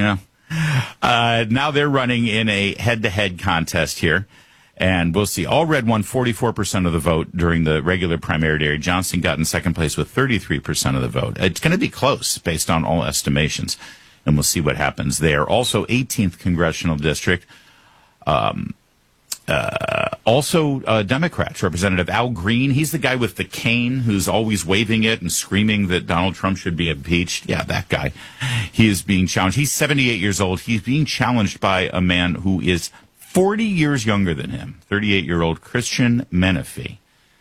Yeah. Now they're running in a head-to-head contest here, and we'll see. Allred won 44% of the vote during the regular primary day. Johnson got in second place with 33% of the vote. It's going to be close based on all estimations, and we'll see what happens there. Also, 18th Congressional District. Democrats, Representative Al Green. He's the guy with the cane who's always waving it and screaming that Donald Trump should be impeached. Yeah, that guy. He is being challenged. He's 78 years old. He's being challenged by a man who is 40 years younger than him, 38-year-old Christian Menefee.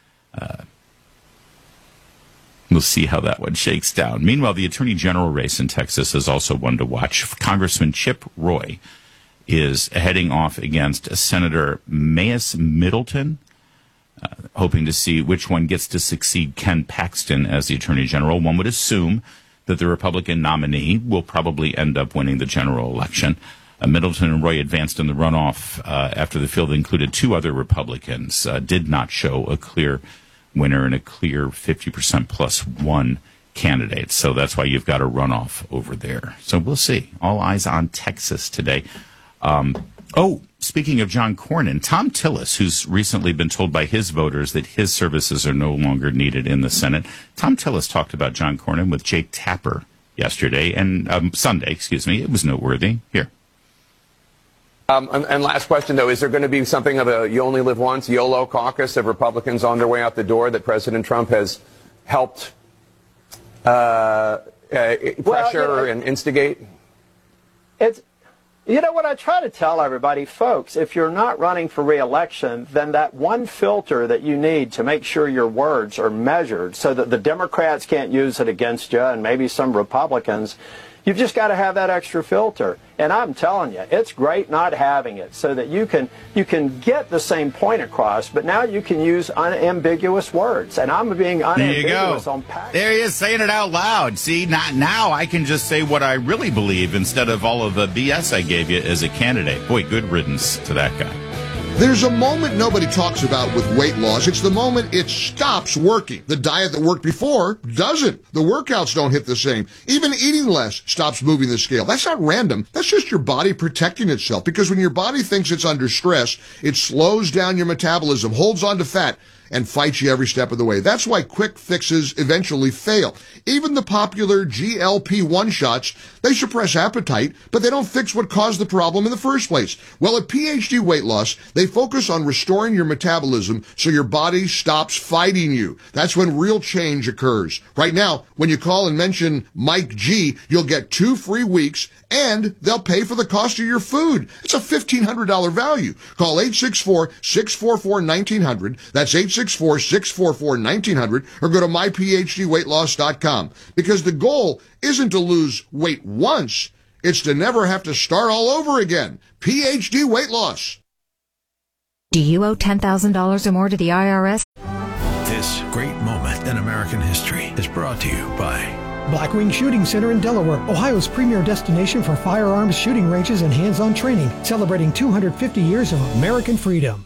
We'll see how that one shakes down. Meanwhile, the Attorney General race in Texas is also one to watch. Congressman Chip Roy is heading off against Senator Mayes Middleton, hoping to see which one gets to succeed Ken Paxton as the Attorney General. One would assume that the Republican nominee will probably end up winning the general election. Middleton and Roy advanced in the runoff after the field included two other Republicans, did not show a clear winner and a clear 50% plus one candidate. So that's why you've got a runoff over there. So we'll see. All eyes on Texas today. Speaking of John Cornyn, Tom Tillis, who's recently been told by his voters that his services are no longer needed in the Senate. Tom Tillis talked about John Cornyn with Jake Tapper yesterday and Sunday, It was noteworthy. Here. And last question, though, is there going to be something of a you only live once, YOLO caucus of Republicans on their way out the door that President Trump has helped pressure and instigate? You know what I try to tell everybody, folks, if you're not running for re-election, then that one filter that you need to make sure your words are measured so that the Democrats can't use it against you and maybe some Republicans, you've just got to have that extra filter. And I'm telling you, it's great not having it so that you can get the same point across, but now you can use unambiguous words. And I'm being unambiguous on Paxton. There he is saying it out loud. See, now I can just say what I really believe instead of all of the BS I gave you as a candidate. Boy, good riddance to that guy. There's a moment nobody talks about with weight loss. It's the moment it stops working. The diet that worked before doesn't. The workouts don't hit the same. Even eating less stops moving the scale. That's not random. That's just your body protecting itself. Because when your body thinks it's under stress, it slows down your metabolism, holds on to fat, and fights you every step of the way. That's why quick fixes eventually fail. Even the popular GLP-1 shots, they suppress appetite, but they don't fix what caused the problem in the first place. Well, at PhD Weight Loss, they focus on restoring your metabolism so your body stops fighting you. That's when real change occurs. Right now, when you call and mention Mike G, you'll get 2 free weeks and they'll pay for the cost of your food. It's a $1,500 value. Call 864-644-1900. That's 864-644-1900 or go to myphdweightloss.com. Because the goal isn't to lose weight once, it's to never have to start all over again. PhD Weight Loss. Do you owe $10,000 or more to the IRS? This great moment in American history is brought to you by Blackwing Shooting Center in Delaware, Ohio's premier destination for firearms shooting ranges and hands-on training, celebrating 250 years of American freedom.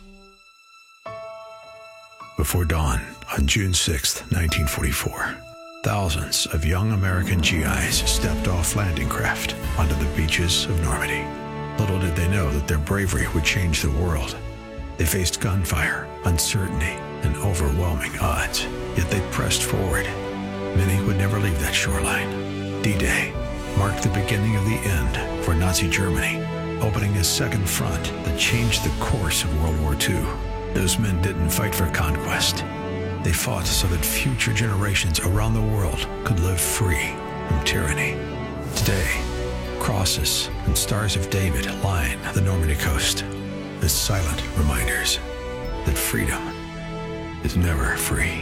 Before dawn on June 6, 1944, thousands of young American GIs stepped off landing craft onto the beaches of Normandy. Little did they know that their bravery would change the world. They faced gunfire, uncertainty, and overwhelming odds, yet they pressed forward. Many would never leave that shoreline. D-Day marked the beginning of the end for Nazi Germany, opening a second front that changed the course of World War II. Those men didn't fight for conquest. They fought so that future generations around the world could live free from tyranny. Today, crosses and stars of David line the Normandy coast as silent reminders that freedom is never free.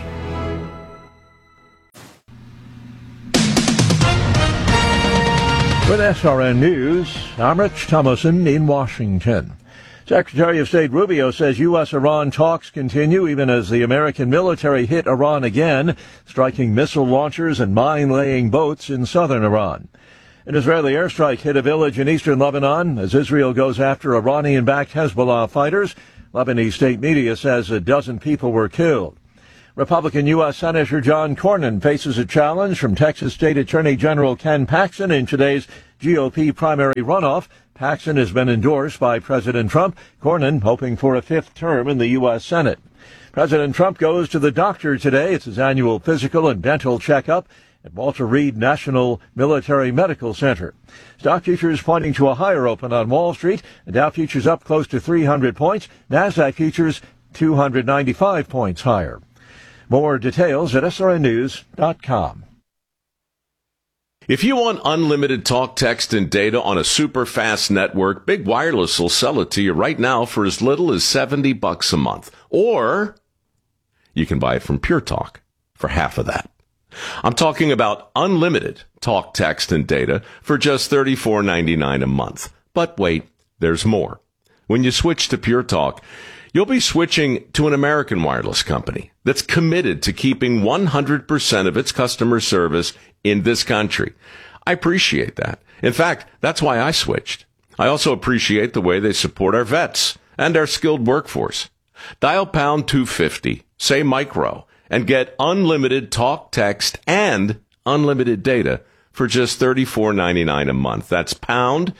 With SRN News, I'm Rich Thomason in Washington. Secretary of State Rubio says U.S.-Iran talks continue even as the American military hit Iran again, striking missile launchers and mine-laying boats in southern Iran. An Israeli airstrike hit a village in eastern Lebanon as Israel goes after Iranian-backed Hezbollah fighters. Lebanese state media says a dozen people were killed. Republican U.S. Senator John Cornyn faces a challenge from Texas State Attorney General Ken Paxton in today's GOP primary runoff. Paxson has been endorsed by President Trump. Cornyn hoping for a fifth term in the U.S. Senate. President Trump goes to the doctor today. It's his annual physical and dental checkup at Walter Reed National Military Medical Center. Stock futures pointing to a higher open on Wall Street. The Dow futures up close to 300 points. NASDAQ futures 295 points higher. More details at srnnews.com. If you want unlimited talk, text, and data on a super fast network, Big Wireless will sell it to you right now for as little as $70 a month. Or you can buy it from Pure Talk for half of that. I'm talking about unlimited talk, text, and data for just $34.99 a month. But wait, there's more. When you switch to Pure Talk, you'll be switching to an American wireless company that's committed to keeping 100% of its customer service in this country. I appreciate that. In fact, that's why I switched. I also appreciate the way they support our vets and our skilled workforce. Dial pound 250, say micro, and get unlimited talk, text, and unlimited data for just $34.99 a month. That's pound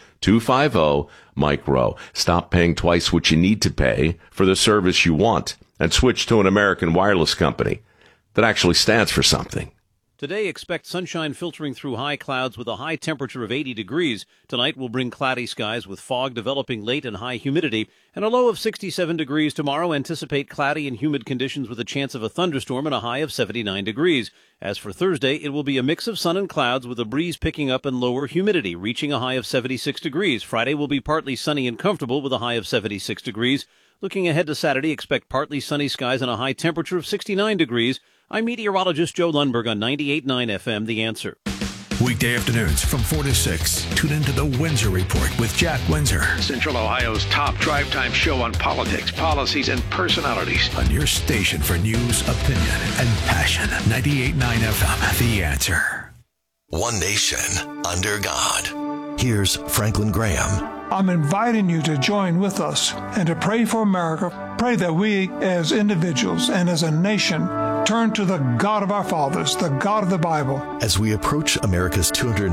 250 micro. Stop paying twice what you need to pay for the service you want and switch to an American wireless company that actually stands for something. Today, expect sunshine filtering through high clouds with a high temperature of 80 degrees. Tonight will bring cloudy skies with fog developing late and high humidity. And a low of 67 degrees tomorrow. Anticipate cloudy and humid conditions with a chance of a thunderstorm and a high of 79 degrees. As for Thursday, it will be a mix of sun and clouds with a breeze picking up and lower humidity, reaching a high of 76 degrees. Friday will be partly sunny and comfortable with a high of 76 degrees. Looking ahead to Saturday, expect partly sunny skies and a high temperature of 69 degrees. I'm meteorologist Joe Lundberg on 98.9 FM, The Answer. Weekday afternoons from 4 to 6. Tune into the Windsor Report with Jack Windsor. Central Ohio's top drive time show on politics, policies, and personalities. On your station for news, opinion, and passion. 98.9 FM, The Answer. One nation under God. Here's Franklin Graham. I'm inviting you to join with us and to pray for America. Pray that we as individuals and as a nation turn to the God of our fathers, the God of the Bible. As we approach America's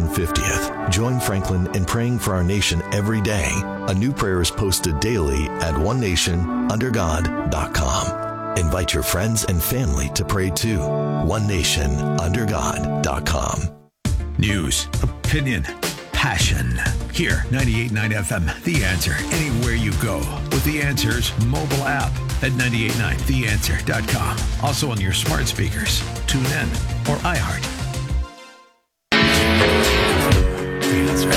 250th, join Franklin in praying for our nation every day. A new prayer is posted daily at onenationundergod.com. Invite your friends and family to pray too. onenationundergod.com. News, opinion, passion. Here, 98.9 FM, The Answer. Anywhere you go with The Answer's mobile app at 989theanswer.com. Also on your smart speakers, tune in, or iHeart. The Answer.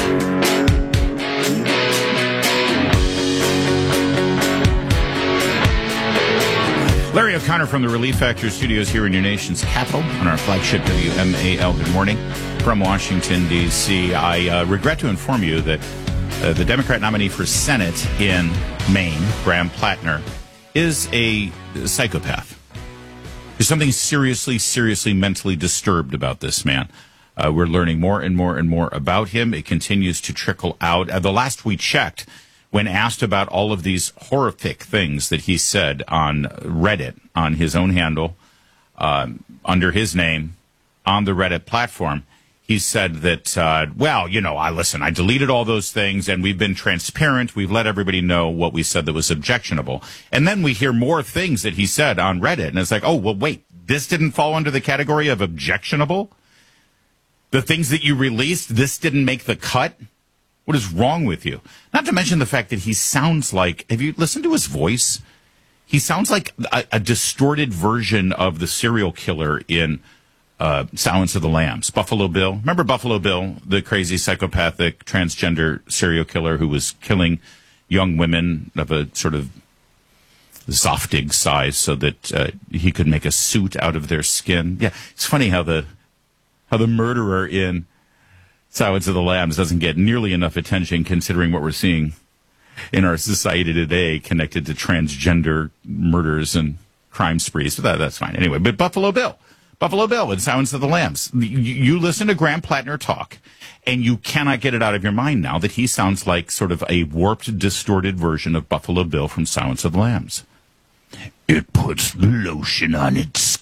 Larry O'Connor from the Relief Factor Studios here in your nation's capital on our flagship WMAL. Good morning from Washington, D.C. I regret to inform you that the Democrat nominee for Senate in Maine, Graham Plattner, is a psychopath. There's something seriously mentally disturbed about this man. We're learning more and more about him. It continues to trickle out. The last we checked, when asked about all of these horrific things that he said on Reddit, on his own handle, under his name, on the Reddit platform, he said that, I deleted all those things, and we've been transparent. We've let everybody know what we said that was objectionable. And then we hear more things that he said on Reddit, and it's like, oh, well, wait, this didn't fall under the category of objectionable? The things that you released, this didn't make the cut? What is wrong with you? Not to mention the fact that he sounds like, have you listened to his voice? He sounds like a distorted version of the serial killer in Silence of the Lambs. Buffalo Bill. Remember Buffalo Bill, the crazy psychopathic transgender serial killer who was killing young women of a sort of Zoftig size so that he could make a suit out of their skin? Yeah, it's funny how the murderer in Silence of the Lambs doesn't get nearly enough attention considering what we're seeing in our society today connected to transgender murders and crime sprees. So that's fine. Anyway, but Buffalo Bill in Silence of the Lambs. You listen to Graham Plattner talk, and you cannot get it out of your mind now that he sounds like sort of a warped, distorted version of Buffalo Bill from Silence of the Lambs. It puts lotion on its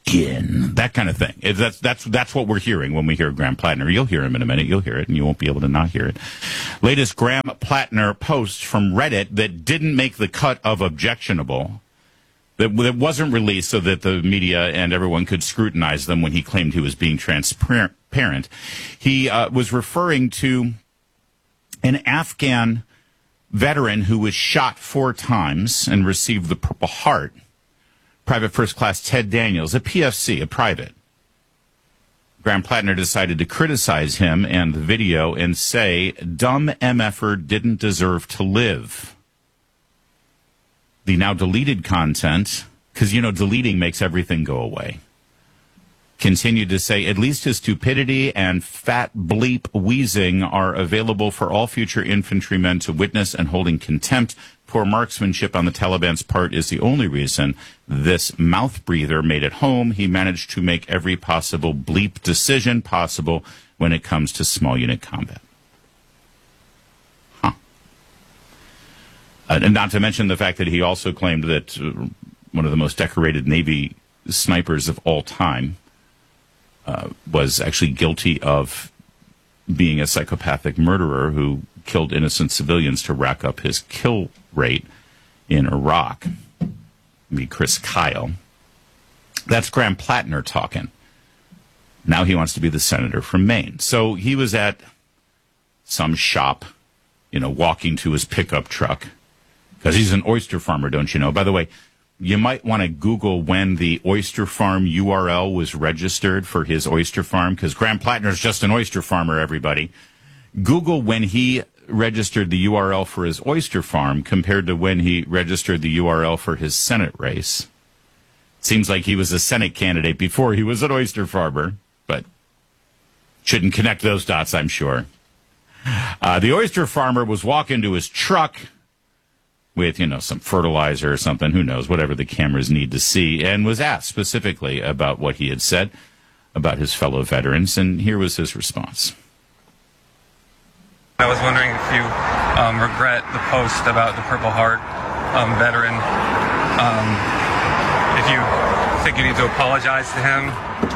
skin, that kind of thing. That's what we're hearing when we hear Graham Plattner. You'll hear him in a minute. You'll hear it, and you won't be able to not hear it. Latest Graham Plattner post from Reddit that didn't make the cut of objectionable, that wasn't released so that the media and everyone could scrutinize them when he claimed he was being transparent. He was referring to an Afghan veteran who was shot 4 times and received the Purple Heart. Private First Class Ted Daniels, a PFC, a private. Graham Plattner decided to criticize him and the video and say, dumb MFer didn't deserve to live. The now deleted content, because, deleting makes everything go away, continued to say, at least his stupidity and fat bleep wheezing are available for all future infantrymen to witness and hold in contempt. Poor marksmanship on the Taliban's part is the only reason this mouth breather made it home. He managed to make every possible bleep decision possible when it comes to small unit combat. And not to mention the fact that he also claimed that one of the most decorated Navy snipers of all time was actually guilty of being a psychopathic murderer who killed innocent civilians to rack up his kill rate in Iraq. Chris Kyle. That's Graham Plattner talking. Now he wants to be the senator from Maine. So he was at some shop, walking to his pickup truck, because he's an oyster farmer, don't you know? By the way, you might want to Google when the oyster farm URL was registered for his oyster farm, because Graham Plattner is just an oyster farmer, everybody. Google when he registered the URL for his oyster farm compared to when he registered the URL for his Senate race. Seems like he was a Senate candidate before he was an oyster farmer, but shouldn't connect those dots, I'm sure. The oyster farmer was walking to his truck with, some fertilizer or something, who knows, whatever the cameras need to see, and was asked specifically about what he had said about his fellow veterans, and here was his response. I was wondering if you regret the post about the Purple Heart veteran, if you think you need to apologize to him,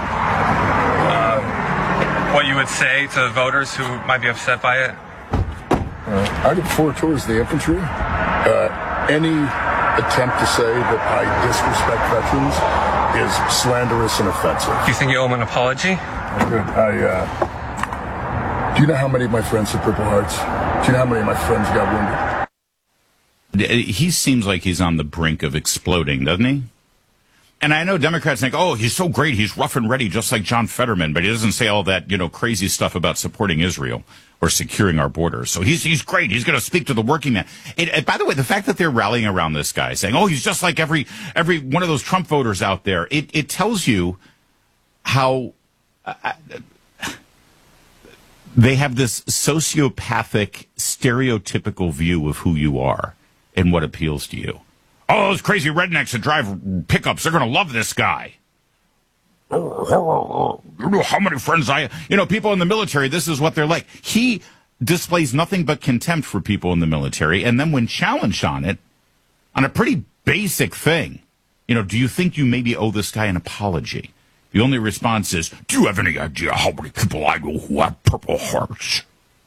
what you would say to voters who might be upset by it. I did 4 tours of the infantry. Any attempt to say that I disrespect veterans is slanderous and offensive. Do you think you owe him an apology? Good. Do you know how many of my friends have Purple Hearts? Do you know how many of my friends got wounded? He seems like he's on the brink of exploding, doesn't he? And I know Democrats think, oh, he's so great, he's rough and ready, just like John Fetterman, but he doesn't say all that, crazy stuff about supporting Israel or securing our borders. So he's great. He's going to speak to the working man. By the way, the fact that they're rallying around this guy, saying, oh, he's just like every one of those Trump voters out there, it tells you how they have this sociopathic, stereotypical view of who you are and what appeals to you. Oh, those crazy rednecks that drive pickups, they're going to love this guy. You know how many friends people in the military, this is what they're like. He displays nothing but contempt for people in the military, and then when challenged on it, on a pretty basic thing, do you think you maybe owe this guy an apology? The only response is, do you have any idea how many people I know who have Purple Hearts?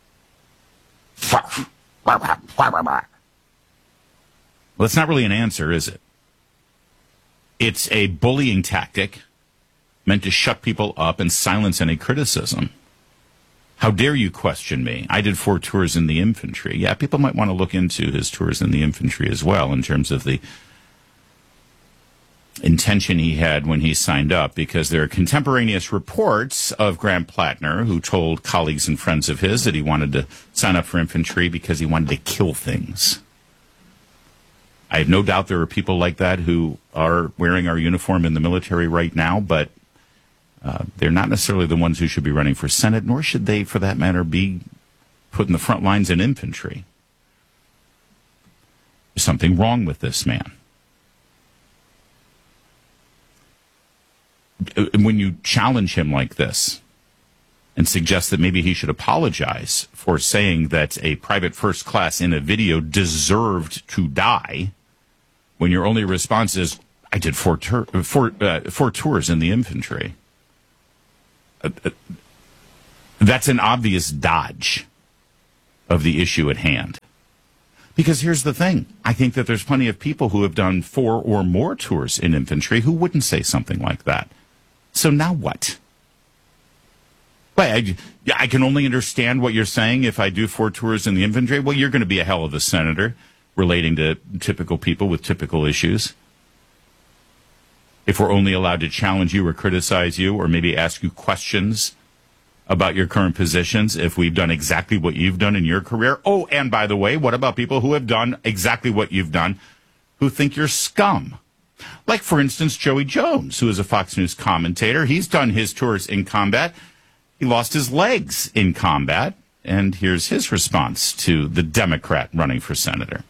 Well, it's not really an answer, is it? It's a bullying tactic meant to shut people up and silence any criticism. How dare you question me? I did 4 tours in the infantry. Yeah, people might want to look into his tours in the infantry as well in terms of the intention he had when he signed up, because there are contemporaneous reports of Graham Plattner who told colleagues and friends of his that he wanted to sign up for infantry because he wanted to kill things. I have no doubt there are people like that who are wearing our uniform in the military right now, but they're not necessarily the ones who should be running for Senate, nor should they, for that matter, be put in the front lines in infantry. There's something wrong with this man. When you challenge him like this and suggest that maybe he should apologize for saying that a private first class in a video deserved to die, when your only response is, I did four tours in the infantry. That's an obvious dodge of the issue at hand. Because here's the thing. I think that there's plenty of people who have done 4 or more tours in infantry who wouldn't say something like that. So now what? But I can only understand what you're saying if I do 4 tours in the infantry. Well, you're going to be a hell of a senator relating to typical people with typical issues. If we're only allowed to challenge you or criticize you or maybe ask you questions about your current positions, if we've done exactly what you've done in your career. Oh, and by the way, what about people who have done exactly what you've done who think you're scum? Like, for instance, Joey Jones, who is a Fox News commentator. He's done his tours in combat. He lost his legs in combat. And here's his response to the Democrat running for senator.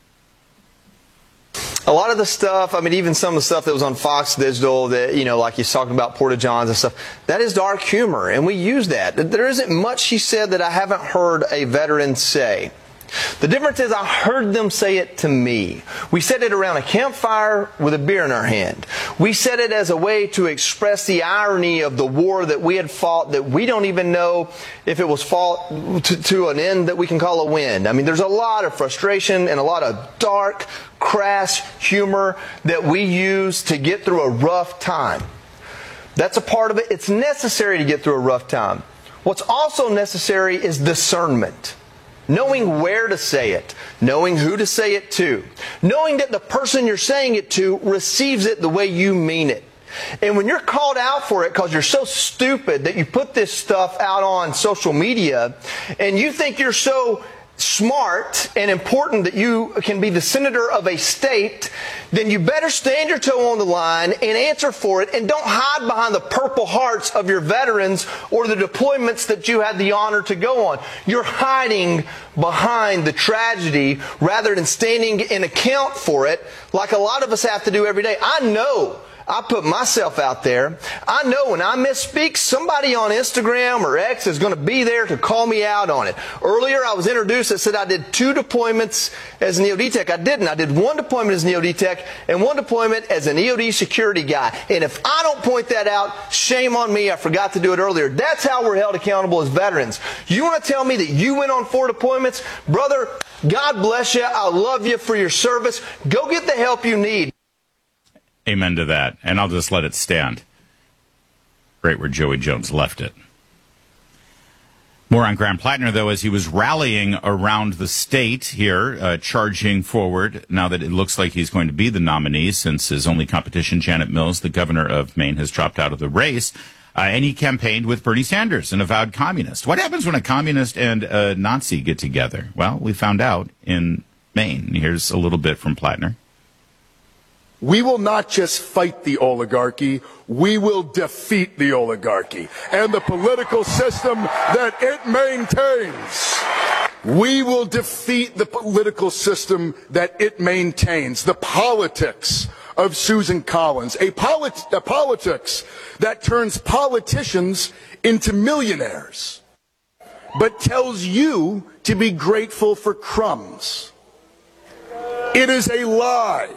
A lot of the stuff, I mean, even some of the stuff that was on Fox Digital that, you know, like he's talking about Porta-Johns and stuff, that is dark humor, and we use that. There isn't much he said that I haven't heard a veteran say. The difference is I heard them say it to me. We said it around a campfire with a beer in our hand. We said it as a way to express the irony of the war that we had fought that we don't even know if it was fought to an end that we can call a win. I mean, there's a lot of frustration and a lot of dark, crass humor that we use to get through a rough time. That's a part of it. It's necessary to get through a rough time. What's also necessary is discernment. Knowing where to say it, knowing who to say it to, knowing that the person you're saying it to receives it the way you mean it. And when you're called out for it because you're so stupid that you put this stuff out on social media and you think you're so smart and important that you can be the senator of a state, then you better stand your toe on the line and answer for it, and don't hide behind the Purple Hearts of your veterans or the deployments that you had the honor to go on. You're hiding behind the tragedy rather than standing in account for it like a lot of us have to do every day. I know I put myself out there. I know when I misspeak, somebody on Instagram or X is going to be there to call me out on it. Earlier, I was introduced that said I did 2 deployments as an EOD tech. I didn't. I did 1 deployment as an EOD tech and 1 deployment as an EOD security guy. And if I don't point that out, shame on me. I forgot to do it earlier. That's how we're held accountable as veterans. You want to tell me that you went on 4 deployments? Brother, God bless you. I love you for your service. Go get the help you need. Amen to that. And I'll just let it stand. Right where Joey Jones left it. More on Graham Plattner, though, as he was rallying around the state here, charging forward now that it looks like he's going to be the nominee since his only competition, Janet Mills, the governor of Maine, has dropped out of the race. And he campaigned with Bernie Sanders, an avowed communist. What happens when a communist and a Nazi get together? Well, we found out in Maine. Here's a little bit from Plattner. We will not just fight the oligarchy, we will defeat the oligarchy and the political system that it maintains. We will defeat the political system that it maintains, the politics of Susan Collins, a politics that turns politicians into millionaires, but tells you to be grateful for crumbs. It is a lie.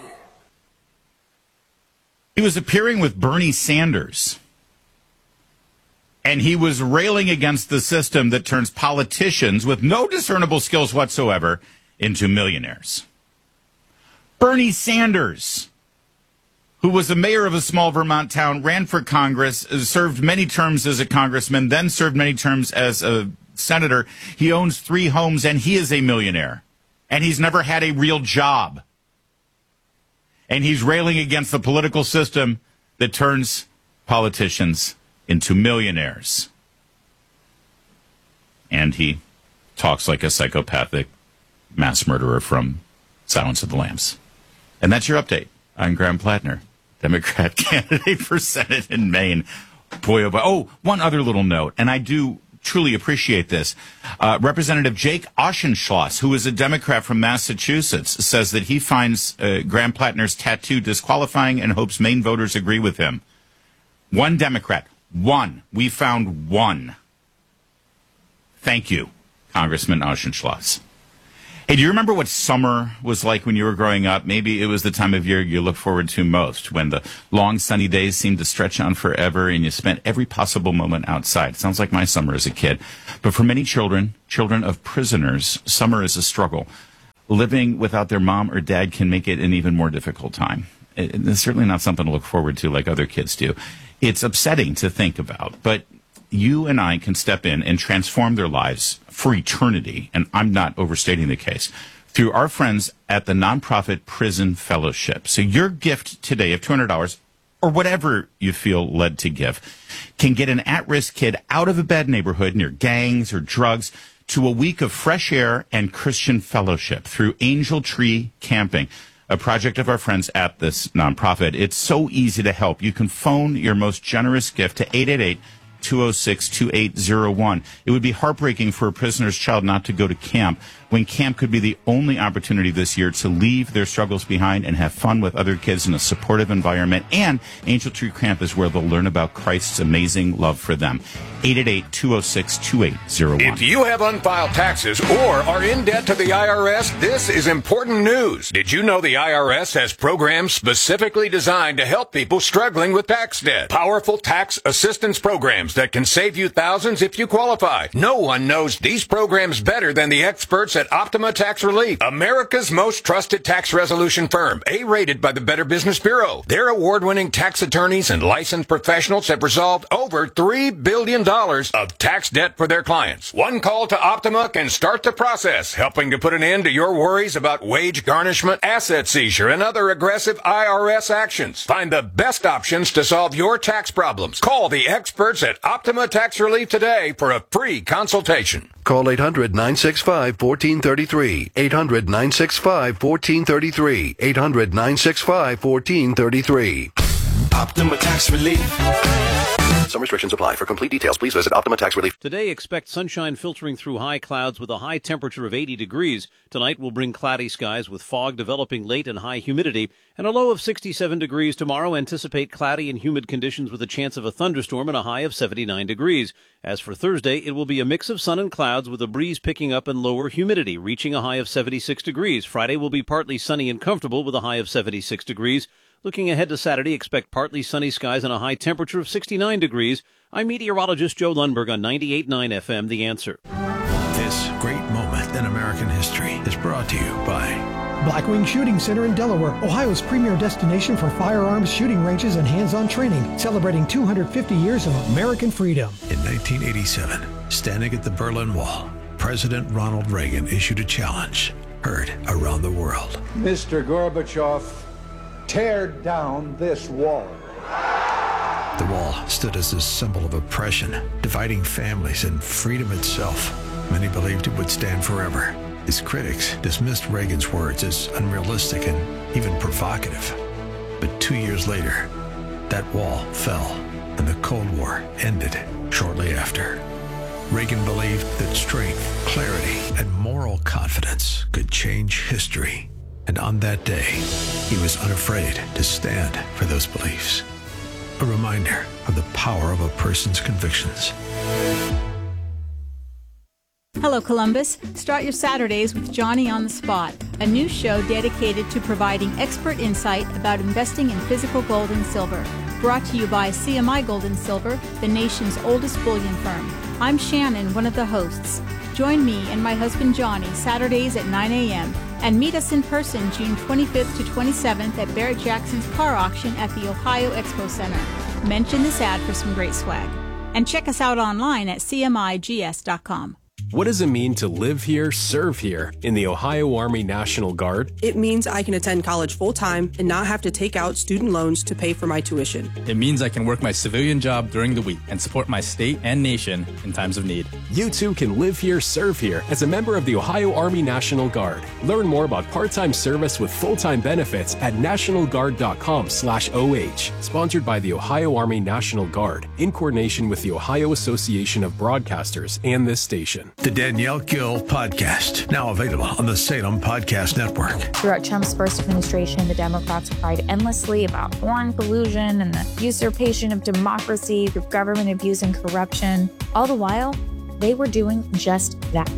He was appearing with Bernie Sanders, and he was railing against the system that turns politicians with no discernible skills whatsoever into millionaires. Bernie Sanders, who was a mayor of a small Vermont town, ran for Congress, served many terms as a congressman, then served many terms as a senator. He owns 3 homes, and he is a millionaire, and he's never had a real job. And he's railing against the political system that turns politicians into millionaires. And he talks like a psychopathic mass murderer from Silence of the Lambs. And that's your update on Graham Plattner, Democrat candidate for Senate in Maine. Boy, oh boy. Oh, one other little note, and I do truly appreciate this. Representative Jake Auchincloss, who is a Democrat from Massachusetts, says that he finds Graham Plattner's tattoo disqualifying and hopes Maine voters agree with him. One Democrat. One. We found one. Thank you, Congressman Auchincloss. Hey, do you remember what summer was like when you were growing up? Maybe it was the time of year you look forward to most, when the long sunny days seemed to stretch on forever and you spent every possible moment outside. Sounds like my summer as a kid. But for many children of prisoners, summer is a struggle. Living without their mom or dad can make it an even more difficult time. It's certainly not something to look forward to like other kids do. It's upsetting to think about, but you and I can step in and transform their lives for eternity, and I'm not overstating the case, through our friends at the nonprofit Prison Fellowship. So your gift today of $200, or whatever you feel led to give, can get an at-risk kid out of a bad neighborhood near gangs or drugs to a week of fresh air and Christian fellowship through Angel Tree Camping, a project of our friends at this nonprofit. It's so easy to help. You can phone your most generous gift to 888-206-2801. It would be heartbreaking for a prisoner's child not to go to camp, when camp could be the only opportunity this year to leave their struggles behind and have fun with other kids in a supportive environment. And Angel Tree Camp is where they'll learn about Christ's amazing love for them. 888-206-2801. If you have unfiled taxes or are in debt to the IRS, this is important news. Did you know the IRS has programs specifically designed to help people struggling with tax debt? Powerful tax assistance programs that can save you thousands if you qualify. No one knows these programs better than the experts at Optima Tax Relief, America's most trusted tax resolution firm, A-rated by the Better Business Bureau. Their award-winning tax attorneys and licensed professionals have resolved over $3 billion of tax debt for their clients. One call to Optima can start the process, helping to put an end to your worries about wage garnishment, asset seizure, and other aggressive IRS actions. Find the best options to solve your tax problems. Call the experts at Optima Tax Relief today for a free consultation. Call 800-965-1433. 800-965-1433. 800-965-1433. Optima Tax Relief. Some restrictions apply. For complete details, please visit Optima Tax Relief. Today, expect sunshine filtering through high clouds with a high temperature of 80 degrees. Tonight will bring cloudy skies with fog developing late and high humidity. And a low of 67 degrees tomorrow. Anticipate cloudy and humid conditions with a chance of a thunderstorm and a high of 79 degrees. As for Thursday, it will be a mix of sun and clouds with a breeze picking up and lower humidity, reaching a high of 76 degrees. Friday will be partly sunny and comfortable with a high of 76 degrees. Looking ahead to Saturday, expect partly sunny skies and a high temperature of 69 degrees. I'm meteorologist Joe Lundberg on 98.9 FM, The Answer. This great moment in American history is brought to you by Blackwing Shooting Center in Delaware, Ohio's premier destination for firearms, shooting ranges, and hands-on training, celebrating 250 years of American freedom. In 1987, standing at the Berlin Wall, President Ronald Reagan issued a challenge heard around the world. Mr. Gorbachev, tear down this wall. The wall stood as a symbol of oppression, dividing families and freedom itself. Many believed it would stand forever. His critics dismissed Reagan's words as unrealistic and even provocative. But 2 years later, that wall fell, and the Cold War ended shortly after. Reagan believed that strength, clarity, and moral confidence could change history. And on that day, he was unafraid to stand for those beliefs. A reminder of the power of a person's convictions. Hello, Columbus. Start your Saturdays with Johnny on the Spot, a new show dedicated to providing expert insight about investing in physical gold and silver. Brought to you by CMI Gold and Silver, the nation's oldest bullion firm. I'm Shannon, one of the hosts. Join me and my husband Johnny Saturdays at 9 a.m. and meet us in person June 25th to 27th at Barrett Jackson's car auction at the Ohio Expo Center. Mention this ad for some great swag. And check us out online at cmigs.com. What does it mean to live here, serve here in the Ohio Army National Guard? It means I can attend college full-time and not have to take out student loans to pay for my tuition. It means I can work my civilian job during the week and support my state and nation in times of need. You too can live here, serve here as a member of the Ohio Army National Guard. Learn more about part-time service with full-time benefits at nationalguard.com/OH. Sponsored by the Ohio Army National Guard in coordination with the Ohio Association of Broadcasters and this station. The Danielle Gill Podcast, now available on the Salem Podcast Network. Throughout Trump's first administration, the Democrats cried endlessly about foreign collusion and the usurpation of democracy through government abuse and corruption. All the while, they were doing just that.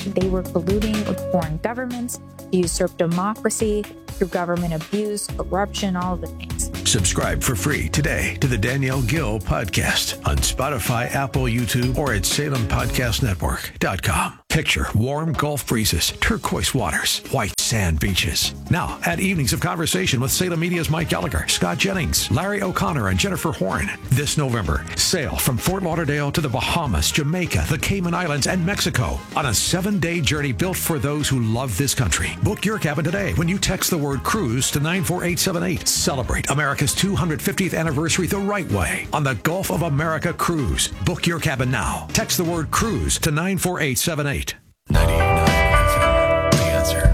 they were colluding with foreign governments to usurp democracy through government abuse, corruption, all of the things. Subscribe for free today to the Danielle Gill Podcast on Spotify, Apple, YouTube, or at SalemPodcastNetwork.com. Picture warm Gulf breezes, turquoise waters, white sand beaches. Now, add evenings of conversation with Salem Media's Mike Gallagher, Scott Jennings, Larry O'Connor, and Jennifer Horn. This November, sail from Fort Lauderdale to the Bahamas, Jamaica, the Cayman Islands, and Mexico on a 7-day journey built for those who love this country. Book your cabin today when you text the word cruise to 94878. Celebrate America's 250th anniversary the right way on the Gulf of America Cruise. Book your cabin now. Text the word cruise to 94878. 98.9 FM, The Answer.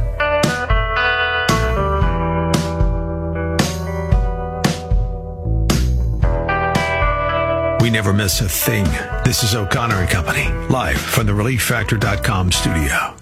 We never miss a thing. This is O'Connor and Company, live from the ReliefFactor.com studio.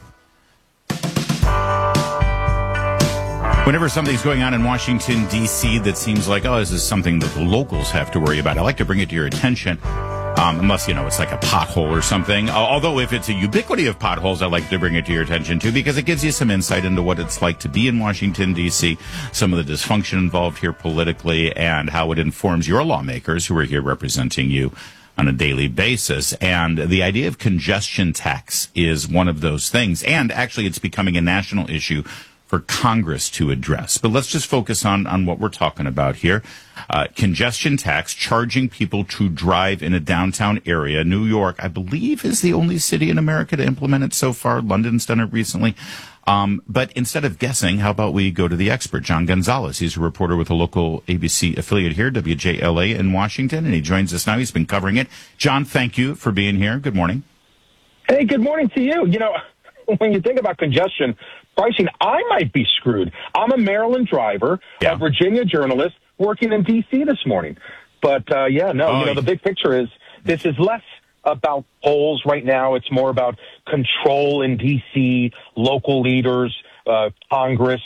Whenever something's going on in Washington, D.C. that seems like, oh, this is something that the locals have to worry about, I like to bring it to your attention. Unless, it's like a pothole or something. Although if it's a ubiquity of potholes, I like to bring it to your attention, too, because it gives you some insight into what it's like to be in Washington, D.C., some of the dysfunction involved here politically, and how it informs your lawmakers who are here representing you on a daily basis. And the idea of congestion tax is one of those things. And actually, it's becoming a national issue for Congress to address. But let's just focus on what we're talking about here. Congestion tax, charging people to drive in a downtown area. New York, I believe, is the only city in America to implement it so far. London's done it recently. But instead of guessing, how about we go to the expert, John Gonzalez. He's a reporter with a local ABC affiliate here, WJLA in Washington, and he joins us now. He's been covering it. John, thank you for being here. Good morning. Hey, good morning to you. When you think about congestion pricing, I might be screwed. I'm a Maryland driver, a Virginia journalist working in D.C. this morning. But, the big picture is this is less about polls right now. It's more about control in D.C., local leaders, Congress.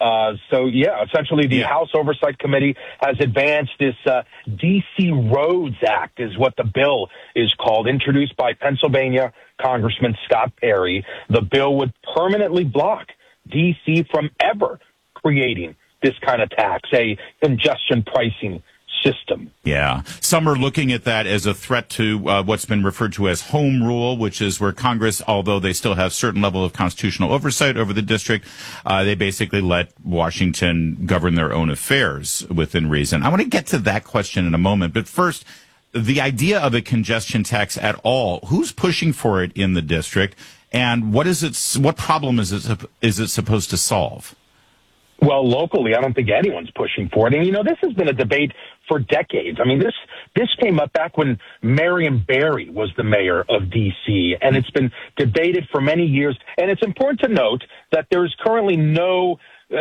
Essentially the House Oversight Committee has advanced this D.C. Roads Act is what the bill is called, introduced by Pennsylvania Congressman Scott Perry. The bill would permanently block D.C. from ever creating this kind of tax, a congestion pricing system. Yeah. Some are looking at that as a threat to what's been referred to as home rule, which is where Congress, although they still have certain level of constitutional oversight over the district, they basically let Washington govern their own affairs within reason. I want to get to that question in a moment. But first, the idea of a congestion tax at all, who's pushing for it in the district, and what problem is it supposed to solve? Well, locally, I don't think anyone's pushing for it. And, this has been a debate for decades. I mean, this came up back when Marion Barry was the mayor of D.C., and it's been debated for many years. And it's important to note that there's currently no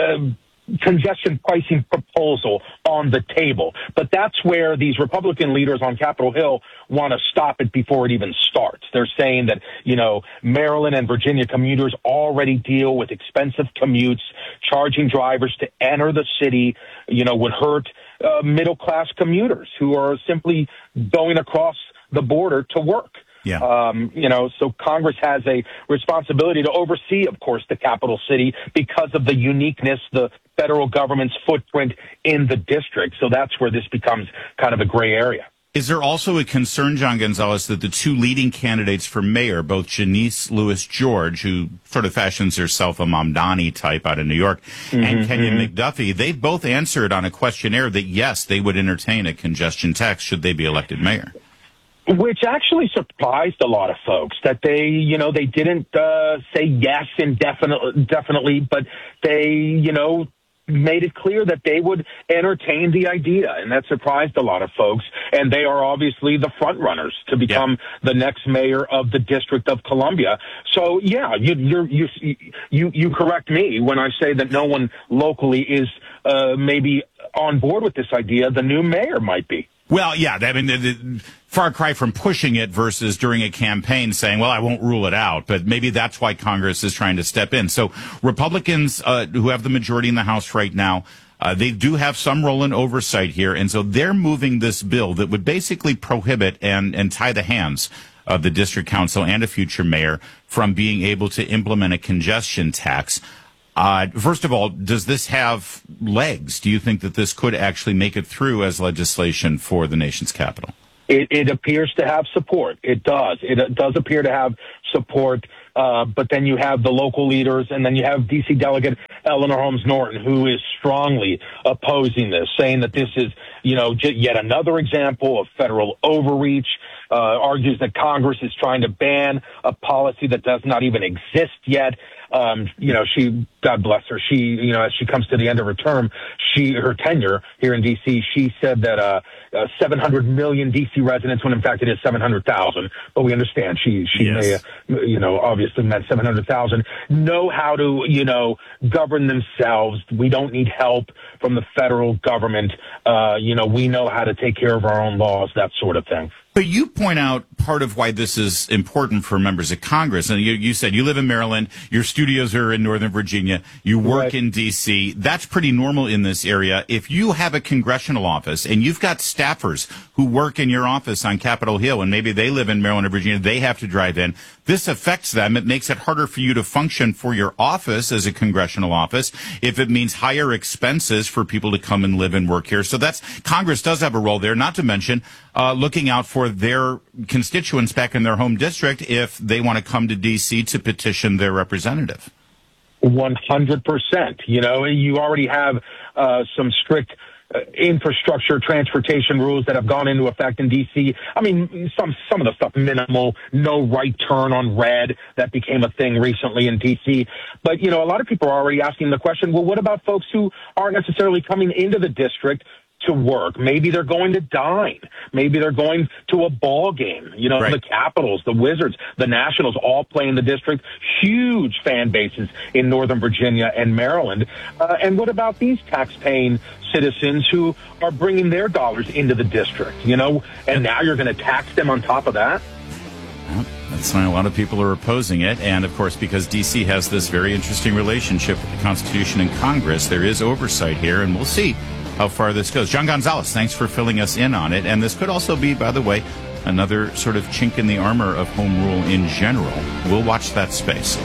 congestion pricing proposal on the table. But that's where these Republican leaders on Capitol Hill want to stop it before it even starts. They're saying that, Maryland and Virginia commuters already deal with expensive commutes. Charging drivers to enter the city, would hurt middle-class commuters who are simply going across the border to work. Yeah. So Congress has a responsibility to oversee, of course, the capital city because of the uniqueness, the federal government's footprint in the district. So that's where this becomes kind of a gray area. Is there also a concern, John Gonzalez, that the two leading candidates for mayor, both Janice Lewis-George, who sort of fashions herself a Mamdani type out of New York, and Kenyon McDuffie, they've both answered on a questionnaire that, yes, they would entertain a congestion tax should they be elected mayor? Which actually surprised a lot of folks that they didn't say yes definitely, but they, made it clear that they would entertain the idea, and that surprised a lot of folks. And they are obviously the front runners to become the next mayor of the District of Columbia. So yeah, you correct me when I say that no one locally is maybe on board with this idea. The new mayor might be. Well, yeah, I mean, the far cry from pushing it versus during a campaign saying, well, I won't rule it out. But maybe that's why Congress is trying to step in. So Republicans who have the majority in the House right now, they do have some role in oversight here. And so they're moving this bill that would basically prohibit and tie the hands the district council and a future mayor from being able to implement a congestion tax. First of all, does this have legs? Do you think that this could actually make it through as legislation for the nation's capital? It appears to have support. It does. It does appear to have support. But then you have the local leaders, and then you have D.C. Delegate Eleanor Holmes Norton, who is strongly opposing this, saying that this is, yet another example of federal overreach, argues that Congress is trying to ban a policy that does not even exist yet. She, God bless her, she, as she comes to the end of her term, her tenure here in D.C., she said that 700 million D.C. residents, when in fact it is 700,000, but we understand she yes. may, obviously meant 700,000, know how to, govern themselves. We don't need help from the federal government. We know how to take care of our own laws, that sort of thing. But you point out part of why this is important for members of Congress. And you said you live in Maryland, your studios are in Northern Virginia, you work right. in D.C. That's pretty normal in this area. If you have a congressional office and you've got staffers who work in your office on Capitol Hill and maybe they live in Maryland or Virginia, they have to drive in, this affects them. It makes it harder for you to function for your office as a congressional office if it means higher expenses for people to come and live and work here. So Congress does have a role there, not to mention looking out for their constituents back in their home district if they want to come to D.C. to petition their representative. 100%. You already have some strict infrastructure, transportation rules that have gone into effect in D.C. I mean, some of the stuff minimal, no right turn on red, that became a thing recently in D.C. But, a lot of people are already asking the question, well, what about folks who aren't necessarily coming into the district to work? Maybe they're going to dine. Maybe they're going to a ball game. Right. The Capitals, the Wizards, the Nationals all play in the district. Huge fan bases in Northern Virginia and Maryland. And what about these tax-paying citizens who are bringing their dollars into the district, and now you're going to tax them on top of that? Well, that's why a lot of people are opposing it. And, of course, because D.C. has this very interesting relationship with the Constitution and Congress, there is oversight here, and we'll see how far this goes. John Gonzalez, thanks for filling us in on it. And this could also be, by the way, another sort of chink in the armor of home rule in general. We'll watch that space.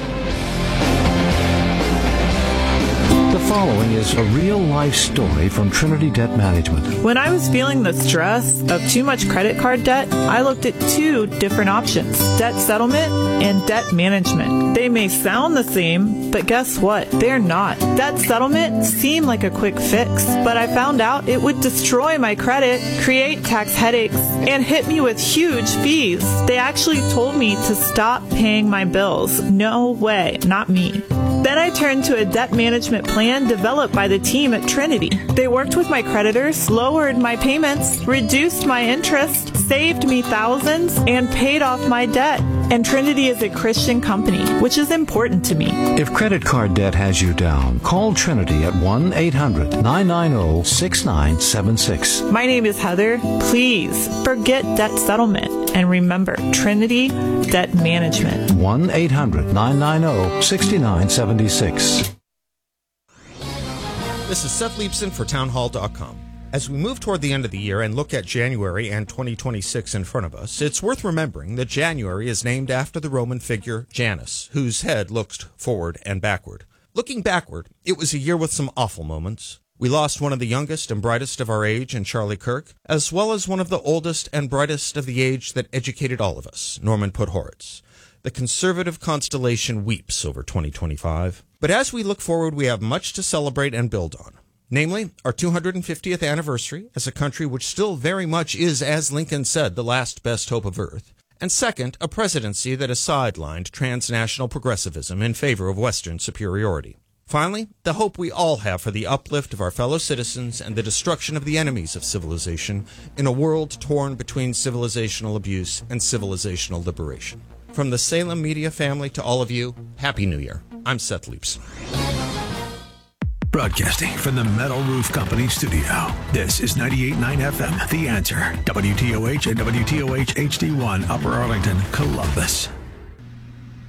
The following is a real-life story from Trinity Debt Management. When I was feeling the stress of too much credit card debt, I looked at two different options: debt settlement and debt management. They may sound the same, but guess what? They're not. Debt settlement seemed like a quick fix, but I found out it would destroy my credit, create tax headaches, and hit me with huge fees. They actually told me to stop paying my bills. No way, not me. Then I turned to a debt management plan developed by the team at Trinity. They worked with my creditors, lowered my payments, reduced my interest, saved me thousands, and paid off my debt. And Trinity is a Christian company, which is important to me. If credit card debt has you down, call Trinity at 1-800-990-6976. My name is Heather. Please forget debt settlement and remember Trinity Debt Management. 1-800-990-6976. This is Seth Leibson for townhall.com. As we move toward the end of the year and look at January and 2026 in front of us, it's worth remembering that January is named after the Roman figure Janus, whose head looked forward and backward. Looking backward, it was a year with some awful moments. We lost one of the youngest and brightest of our age in Charlie Kirk, as well as one of the oldest and brightest of the age that educated all of us, Norman Podhoretz. The conservative constellation weeps over 2025. But as we look forward, we have much to celebrate and build on. Namely, our 250th anniversary as a country which still very much is, as Lincoln said, the last best hope of Earth. And second, a presidency that has sidelined transnational progressivism in favor of Western superiority. Finally, the hope we all have for the uplift of our fellow citizens and the destruction of the enemies of civilization in a world torn between civilizational abuse and civilizational liberation. From the Salem Media family to all of you, Happy New Year. I'm Seth Leibson. Broadcasting from the Metal Roof Company studio. This is 98.9 FM, The Answer, WTOH and WTOH HD1, Upper Arlington, Columbus.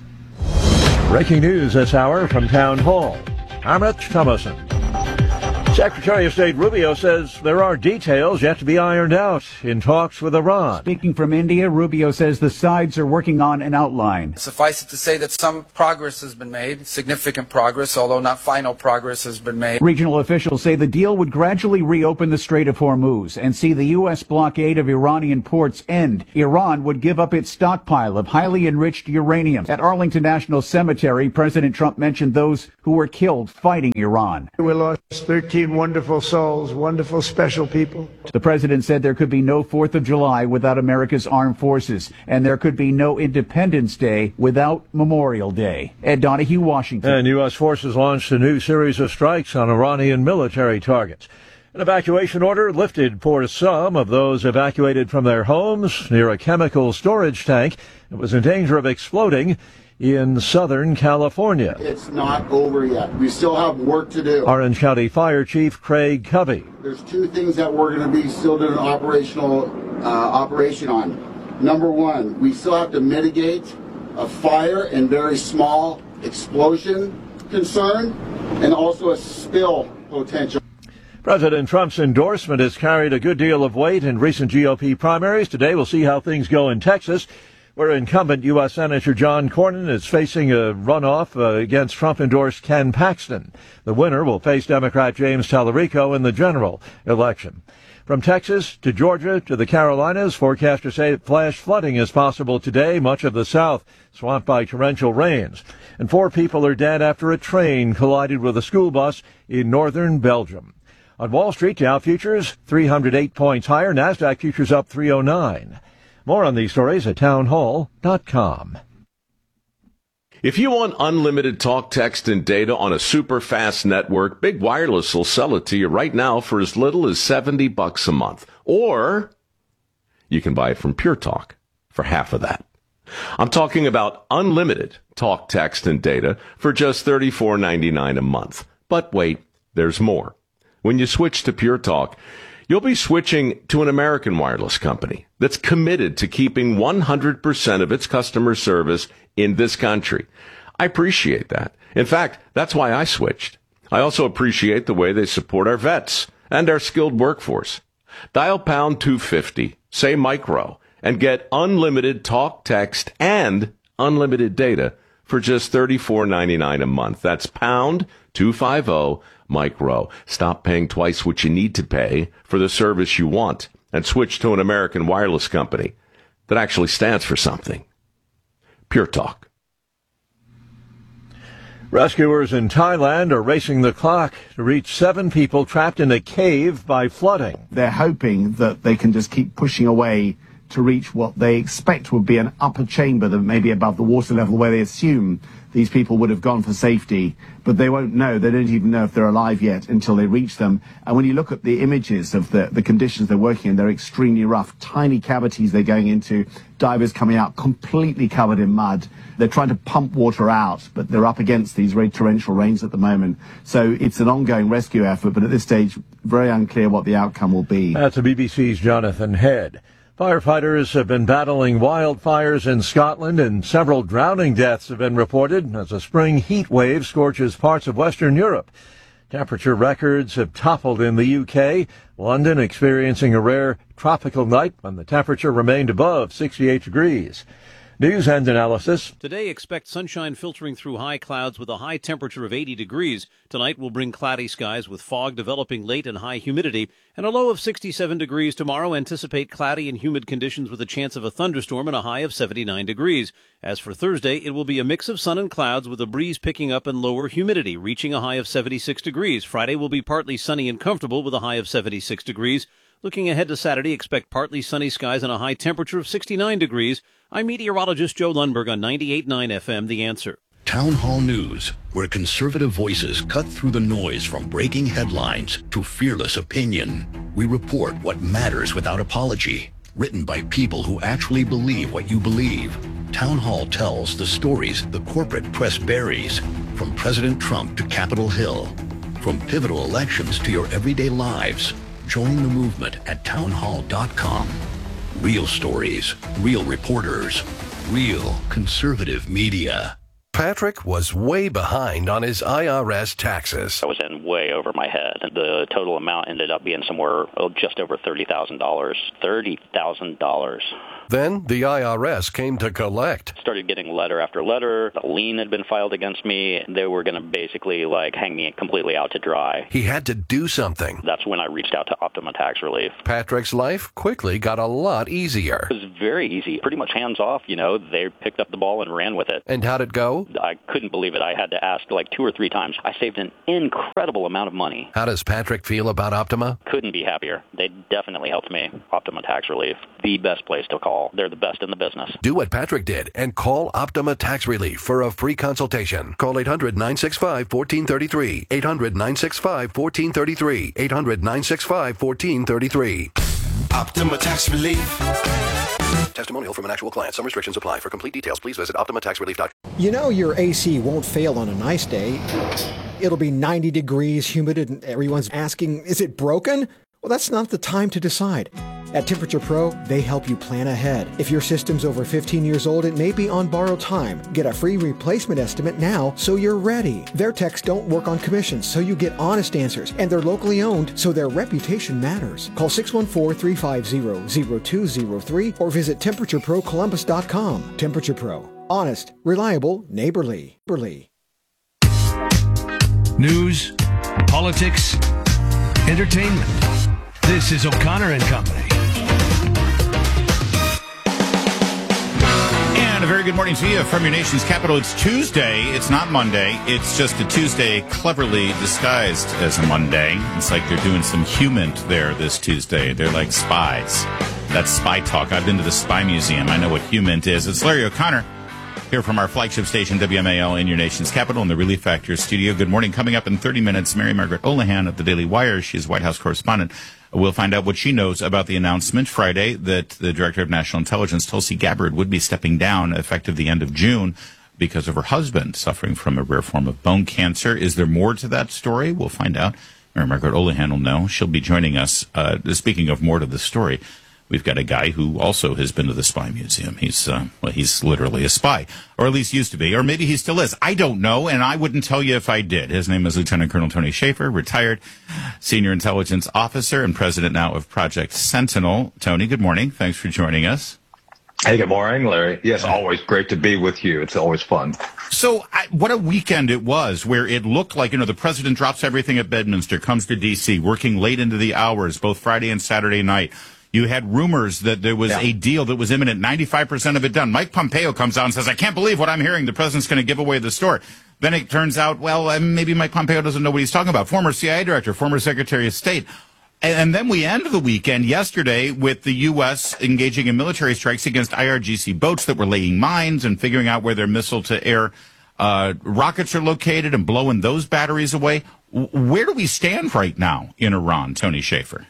Breaking news this hour from Town Hall. I'm Rich Thomason. Secretary of State Rubio says there are details yet to be ironed out in talks with Iran. Speaking from India, Rubio says the sides are working on an outline. Suffice it to say that some progress has been made, significant progress, although not final progress has been made. Regional officials say the deal would gradually reopen the Strait of Hormuz and see the U.S. blockade of Iranian ports end. Iran would give up its stockpile of highly enriched uranium. At Arlington National Cemetery, President Trump mentioned those who were killed fighting Iran. We lost 13 wonderful souls, wonderful, special people. The president said there could be no 4th of July without America's armed forces, and there could be no Independence Day without Memorial Day. Ed Donahue, Washington. And U.S. forces launched a new series of strikes on Iranian military targets. An evacuation order lifted for some of those evacuated from their homes near a chemical storage tank that was in danger of exploding in Southern California. It's not over yet. We still have work to do. Orange County Fire Chief Craig Covey. There's two things that we're going to be still doing operation on. Number one, we still have to mitigate a fire and very small explosion concern, and also a spill potential. President Trump's endorsement has carried a good deal of weight in recent GOP primaries. Today we'll see how things go in Texas, where incumbent U.S. Senator John Cornyn is facing a runoff against Trump-endorsed Ken Paxton. The winner will face Democrat James Tallarico in the general election. From Texas to Georgia to the Carolinas, forecasters say flash flooding is possible today, much of the South swamped by torrential rains. And 4 people are dead after a train collided with a school bus in northern Belgium. On Wall Street, Dow futures 308 points higher, NASDAQ futures up 309. More on these stories at townhall.com. If you want unlimited talk, text, and data on a super fast network, Big Wireless will sell it to you right now for as little as $70 a month. Or you can buy it from Pure Talk for half of that. I'm talking about unlimited talk, text, and data for just $34.99 a month. But wait, there's more. When you switch to Pure Talk, you'll be switching to an American wireless company that's committed to keeping 100% of its customer service in this country. I appreciate that. In fact, that's why I switched. I also appreciate the way they support our vets and our skilled workforce. Dial pound 250, say micro, and get unlimited talk, text, and unlimited data for just $34.99 a month. That's pound 250 micro. Stop paying twice what you need to pay for the service you want and switch to an American wireless company that actually stands for something. Pure Talk. Rescuers in Thailand are racing the clock to reach 7 people trapped in a cave by flooding. They're hoping that they can just keep pushing away to reach what they expect would be an upper chamber that may be above the water level, where they assume these people would have gone for safety, but they won't know. They don't even know if they're alive yet until they reach them. And when you look at the images of the conditions they're working in, they're extremely rough. Tiny cavities they're going into, divers coming out completely covered in mud. They're trying to pump water out, but they're up against these very torrential rains at the moment. So it's an ongoing rescue effort, but at this stage, very unclear what the outcome will be. That's the BBC's Jonathan Head. Firefighters have been battling wildfires in Scotland, and several drowning deaths have been reported as a spring heat wave scorches parts of Western Europe. Temperature records have toppled in the UK, London experiencing a rare tropical night when the temperature remained above 68 degrees. News and analysis. Today, expect sunshine filtering through high clouds with a high temperature of 80 degrees. Tonight will bring cloudy skies with fog developing late and high humidity, and a low of 67 degrees. Tomorrow, anticipate cloudy and humid conditions with a chance of a thunderstorm and a high of 79 degrees. As for Thursday, it will be a mix of sun and clouds with a breeze picking up and lower humidity, reaching a high of 76 degrees. Friday will be partly sunny and comfortable with a high of 76 degrees. Looking ahead to Saturday, expect partly sunny skies and a high temperature of 69 degrees. I'm meteorologist Joe Lundberg on 98.9 FM, The Answer. Town Hall News, where conservative voices cut through the noise from breaking headlines to fearless opinion. We report what matters without apology. Written by people who actually believe what you believe. Town Hall tells the stories the corporate press buries, from President Trump to Capitol Hill. From pivotal elections to your everyday lives. Join the movement at townhall.com. Real stories, real reporters, real conservative media. Patrick was way behind on his IRS taxes. I was in way over my head. The total amount ended up being somewhere just over $30,000. $30,000. Then the IRS came to collect. Started getting letter after letter. A lien had been filed against me. They were going to basically hang me completely out to dry. He had to do something. That's when I reached out to Optima Tax Relief. Patrick's life quickly got a lot easier. It was very easy, pretty much hands off. They picked up the ball and ran with it. And how'd it go? I couldn't believe it. I had to ask 2 or 3 times. I saved an incredible amount of money. How does Patrick feel about Optima? Couldn't be happier. They definitely helped me. Optima Tax Relief, the best place to call. They're the best in the business. Do what Patrick did and call Optima Tax Relief for a free consultation. Call 800-965-1433. 800-965-1433. 800-965-1433. Optima Tax Relief. Testimonial from an actual client. Some restrictions apply. For complete details, please visit OptimaTaxRelief.com. Your AC won't fail on a nice day. It'll be 90 degrees, humid, and everyone's asking, is it broken? Well, that's not the time to decide. At Temperature Pro, they help you plan ahead. If your system's over 15 years old, it may be on borrowed time. Get a free replacement estimate now so you're ready. Their techs don't work on commissions, so you get honest answers. And they're locally owned, so their reputation matters. Call 614-350-0203 or visit TemperatureProColumbus.com. Temperature Pro. Honest, reliable, neighborly. News, politics, entertainment. This is O'Connor and Company. And a very good morning to you from your nation's capital. It's Tuesday. It's not Monday. It's just a Tuesday cleverly disguised as a Monday. It's like they're doing some human there this Tuesday. They're like spies. That's spy talk. I've been to the Spy Museum. I know what human is. It's Larry O'Connor here from our flagship station, WMAL, in your nation's capital, in the Relief Factor studio. Good morning. Coming up in 30 minutes, Mary Margaret Olahan of the Daily Wire. She is White House correspondent. We'll find out what she knows about the announcement Friday that the Director of National Intelligence, Tulsi Gabbard, would be stepping down effective the end of June because of her husband suffering from a rare form of bone cancer. Is there more to that story? We'll find out. Mary Margaret Olahan will know. She'll be joining us. Speaking of more to the story, we've got a guy who also has been to the Spy Museum. He's literally a spy, or at least used to be, or maybe he still is. I don't know, and I wouldn't tell you if I did. His name is Lieutenant Colonel Tony Shaffer, retired senior intelligence officer and president now of Project Sentinel. Tony, good morning. Thanks for joining us. Hey, good morning, Larry. Yes, always great to be with you. It's always fun. So what a weekend it was where it looked like, the president drops everything at Bedminster, comes to D.C., working late into the hours, both Friday and Saturday night. You had rumors that there was a deal that was imminent, 95% of it done. Mike Pompeo comes out and says, I can't believe what I'm hearing. The president's going to give away the store. Then it turns out, maybe Mike Pompeo doesn't know what he's talking about. Former CIA director, former Secretary of State. And then we end the weekend yesterday with the U.S. engaging in military strikes against IRGC boats that were laying mines and figuring out where their missile-to-air rockets are located and blowing those batteries away. Where do we stand right now in Iran, Tony Shaffer?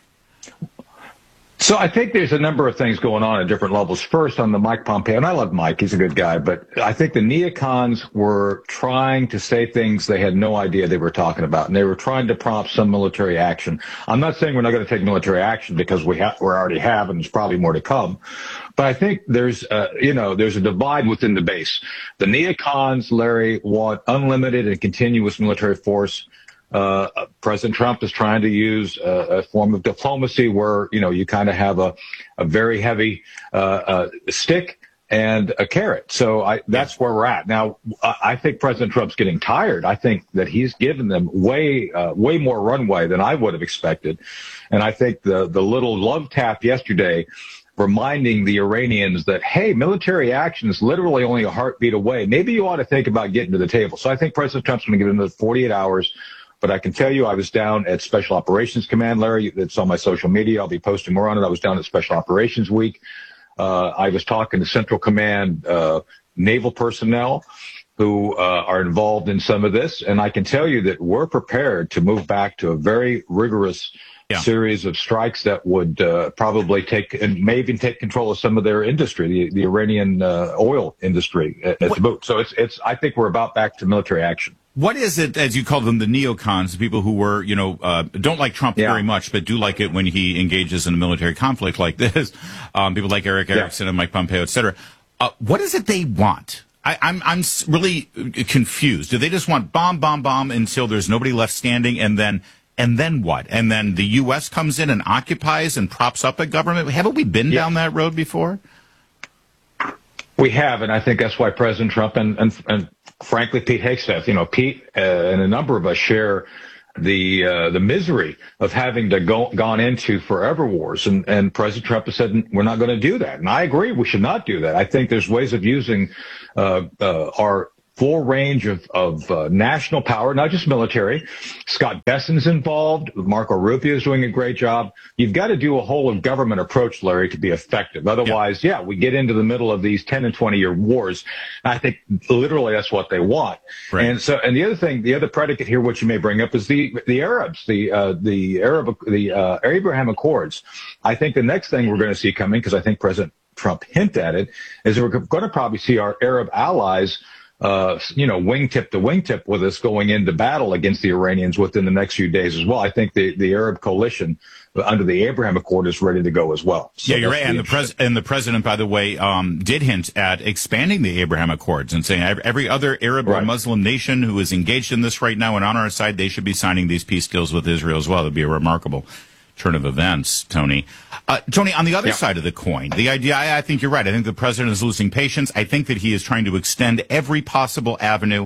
So I think there's a number of things going on at different levels. First, on the Mike Pompeo, and I love Mike, he's a good guy, but I think the neocons were trying to say things they had no idea they were talking about, and they were trying to prompt some military action. I'm not saying we're not going to take military action because we already have, and there's probably more to come. But I think there's a divide within the base. The neocons, Larry, want unlimited and continuous military force. President Trump is trying to use a form of diplomacy where, you kind of have a very heavy stick and a carrot. So that's where we're at. Now, I think President Trump's getting tired. I think that he's given them way more runway than I would have expected. And I think the little love tap yesterday reminding the Iranians that, hey, military action is literally only a heartbeat away. Maybe you ought to think about getting to the table. So I think President Trump's going to give them the 48 hours. But I can tell you, I was down at Special Operations Command, Larry. It's on my social media. I'll be posting more on it. I was down at Special Operations Week. I was talking to Central Command naval personnel who are involved in some of this. And I can tell you that we're prepared to move back to a very rigorous series of strikes that would probably take and may even take control of some of their industry, the Iranian oil industry at the boot. So I think we're about back to military action. What is it, as you call them, the neocons, the people who were, don't like Trump very much, but do like it when he engages in a military conflict like this? People like Eric Erickson and Mike Pompeo, et cetera. What is it they want? I'm really confused. Do they just want bomb until there's nobody left standing, and then what? And then the U.S. comes in and occupies and props up a government? Haven't we been down that road before? We have, and I think that's why President Trump and frankly Pete Hegseth, Pete and a number of us share the misery of having to gone into forever wars, and President Trump has said we're not going to do that, and I agree we should not do that. I think there's ways of using our full range of national power, not just military. Scott Besson's involved. Marco Rubio is doing a great job. You've got to do a whole of government approach, Larry, to be effective. Otherwise, we get into the middle of these 10 and 20-year wars. I think literally that's what they want. Right. And the other thing, the other predicate here, which you may bring up, is the Arabs, the Abraham Accords. I think the next thing we're going to see coming, because I think President Trump hinted at it, is we're going to probably see our Arab allies wingtip to wingtip with us going into battle against the Iranians within the next few days as well. I think the Arab coalition under the Abraham Accord is ready to go as well. So you're right. And the president, by the way, did hint at expanding the Abraham Accords and saying every other Arab or Muslim nation who is engaged in this right now and on our side, they should be signing these peace deals with Israel as well. It'd be a remarkable turn of events, Tony. Tony, on the other side of the coin, the idea, I think you're right. I think the president is losing patience. I think that he is trying to extend every possible avenue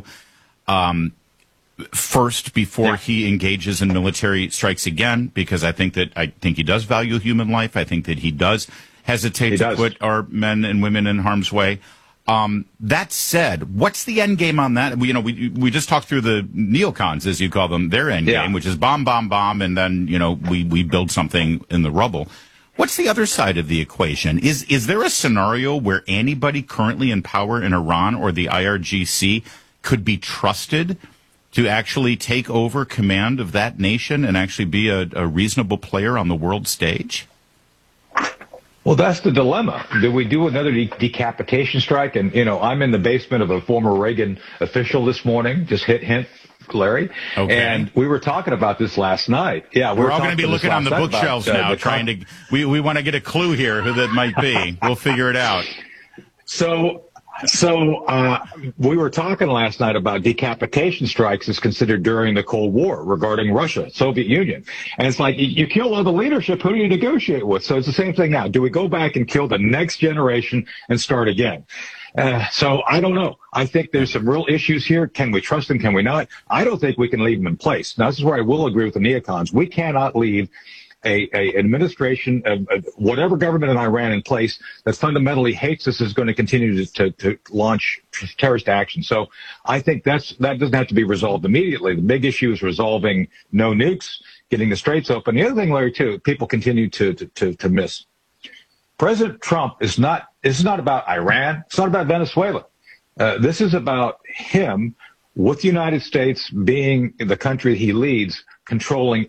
first before he engages in military strikes again, because I think he does value human life. I think that he does hesitate to put our men and women in harm's way. That said, what's the end game on that? We just talked through the neocons, as you call them, their end game, which is bomb, and then, we build something in the rubble. What's the other side of the equation? Is there a scenario where anybody currently in power in Iran or the IRGC could be trusted to actually take over command of that nation and actually be a reasonable player on the world stage? Well, that's the dilemma. Do we do another decapitation strike? And, I'm in the basement of a former Reagan official this morning, just hint, Larry. Okay. And we were talking about this last night. Yeah, we're all going to be looking on the bookshelves now, trying to, we want to get a clue here who that might be. We'll figure it out. So we were talking last night about decapitation strikes as considered during the Cold War regarding Russia, Soviet Union. And it's like, you kill all the leadership, who do you negotiate with? So it's the same thing now. Do we go back and kill the next generation and start again? So I don't know. I think there's some real issues here. Can we trust them? Can we not? I don't think we can leave them in place. Now, this is where I will agree with the neocons. We cannot leave a administration, whatever government in Iran in place that fundamentally hates us is going to continue to launch terrorist action. So I think that doesn't have to be resolved immediately. The big issue is resolving no nukes, getting the straits open. The other thing, Larry, too, people continue to miss. President Trump is not about Iran. It's not about Venezuela. This is about him, with the United States being the country he leads, controlling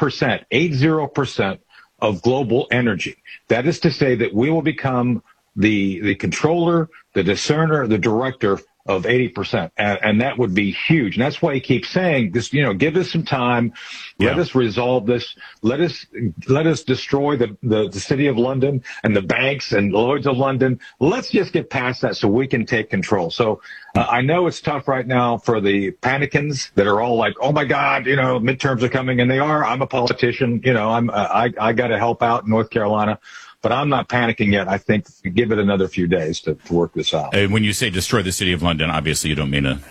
80% of global energy. That is to say that we will become the controller, the discerner, the director of 80%. And that would be huge. And that's why he keeps saying this, give us some time. Let us resolve this. Let us destroy the city of London and the banks and Lloyd's of London. Let's just get past that so we can take control. So I know it's tough right now for the panicans that are all like, oh my God, midterms are coming, and they are. I'm a politician. I got to help out in North Carolina. But I'm not panicking yet. I think give it another few days to work this out. When you say destroy the city of London, obviously you don't mean a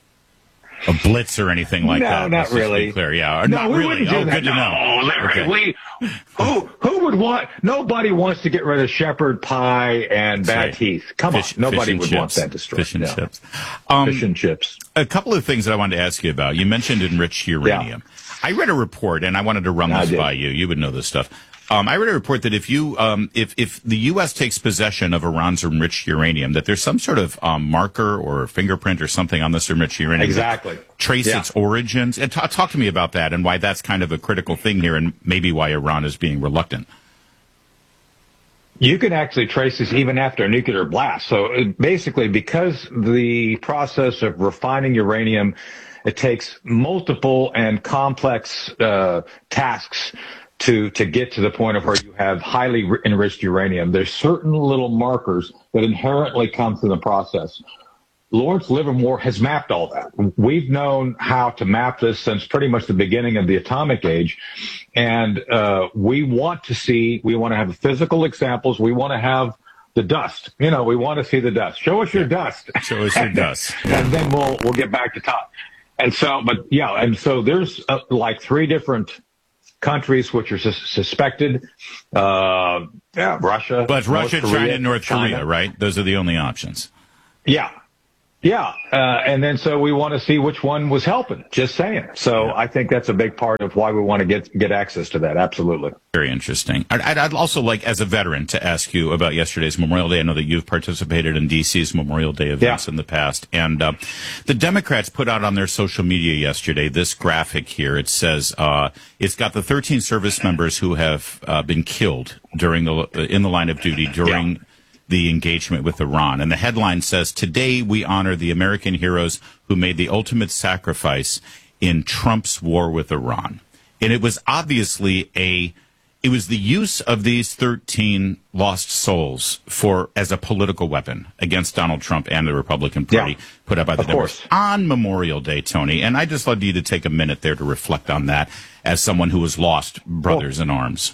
blitz or anything like that. No, not really. Clear, yeah. No, not we really. wouldn't do that. Good to know. Larry, okay. Who would want? Nobody wants to get rid of shepherd pie and bad teeth. Come on, nobody would want that destroyed. Fish and chips. Fish and chips. A couple of things that I wanted to ask you about. You mentioned enriched uranium. Yeah. I read a report, and I wanted to run this by you. You would know this stuff. I read a report that if the U.S. takes possession of Iran's enriched uranium, that there's some sort of marker or fingerprint or something on this enriched uranium. Exactly. Trace its origins. And talk to me about that and why that's kind of a critical thing here, and maybe why Iran is being reluctant. You can actually trace this even after a nuclear blast. So basically, because the process of refining uranium, it takes multiple and complex tasks to get to the point of where you have highly enriched uranium. There's certain little markers that inherently come through the process. Lawrence Livermore has mapped all that. We've known how to map this since pretty much the beginning of the atomic age. And we want to have physical examples. We want to have the dust. We want to see the dust. Show us your dust. Show us your dust. And then we'll get back to top. And so there's like 3 different countries which are suspected. Russia. But Russia, China, and North Korea, right? Those are the only options. Yeah. And then so we want to see which one was helping. Just saying. So I think that's a big part of why we want to get access to that. Absolutely. Very interesting. I'd also like, as a veteran, to ask you about yesterday's Memorial Day. I know that you've participated in D.C.'s Memorial Day events in the past. And the Democrats put out on their social media yesterday this graphic here. It says it's got the 13 service members who have been killed in the line of duty during the engagement with Iran. And the headline says, "Today we honor the American heroes who made the ultimate sacrifice in Trump's war with Iran." And it was obviously it was the use of these 13 lost souls as a political weapon against Donald Trump and the Republican Party put up by the Democrats on Memorial Day, Tony. And I just love you to take a minute there to reflect on that as someone who has lost brothers in arms.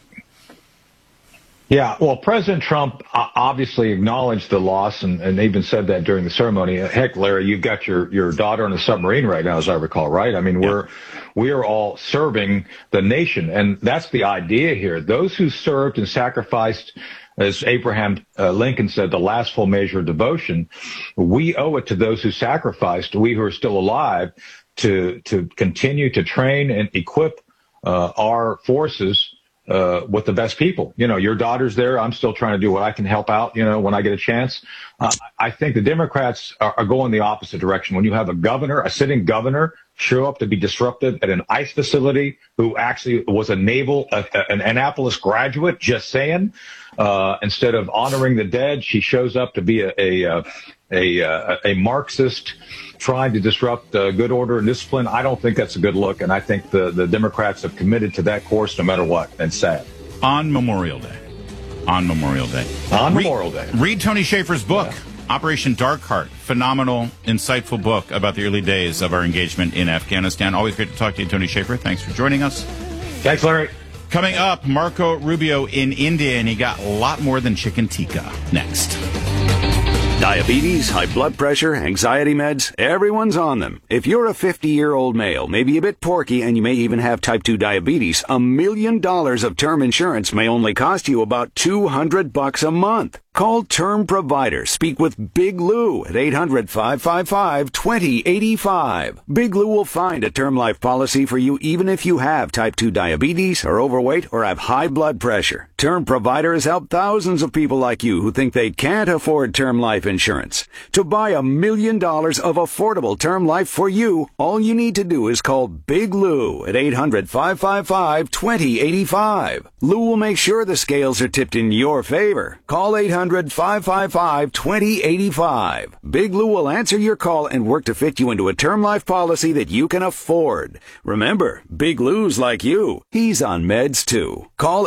Yeah, well, President Trump obviously acknowledged the loss and even said that during the ceremony. Heck, Larry, you've got your daughter on a submarine right now, as I recall, right? I mean, we are all serving the nation, and that's the idea here. Those who served and sacrificed, as Abraham Lincoln said, the last full measure of devotion, we owe it to those who sacrificed, we who are still alive, to continue to train and equip our forces with the best people. Your daughter's there. I'm still trying to do what I can help out, when I get a chance. I think the Democrats are going the opposite direction. When you have a sitting governor, show up to be disruptive at an ICE facility who actually was an Annapolis graduate, just saying, instead of honoring the dead, she shows up to be a Marxist trying to disrupt good order and discipline. I don't think that's a good look, and I think the Democrats have committed to that course no matter what, and sad. On Memorial Day. Read Tony Shaffer's book, Operation Dark Heart. Phenomenal, insightful book about the early days of our engagement in Afghanistan. Always great to talk to you, Tony Shaffer. Thanks for joining us. Thanks, Larry. Coming up, Marco Rubio in India, and he got a lot more than chicken tikka. Next. Diabetes, high blood pressure, anxiety meds, everyone's on them. If you're a 50-year-old male, maybe a bit porky, and you may even have type 2 diabetes, $1 million of term insurance may only cost you about $200 a month. Call Term Provider. Speak with Big Lou at 800-555-2085. Big Lou will find a term life policy for you even if you have type 2 diabetes, are overweight, or have high blood pressure. Term Provider has helped thousands of people like you who think they can't afford term life insurance. To buy $1 million of affordable term life for you, all you need to do is call Big Lou at 800-555-2085. Lou will make sure the scales are tipped in your favor. Call 800-555-2085. Big Lou will answer your call and work to fit you into a term life policy that you can afford. Remember, Big Lou's like you. He's on meds too. Call